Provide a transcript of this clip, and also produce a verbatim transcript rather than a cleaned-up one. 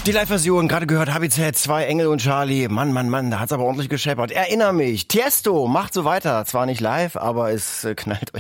Die Live-Version, gerade gehört, Habizet, zwei Engel und Charlie. Mann, Mann, Mann, da hat's aber ordentlich gescheppert. Erinnere mich, Tiesto macht so weiter. Zwar nicht live, aber es äh, knallt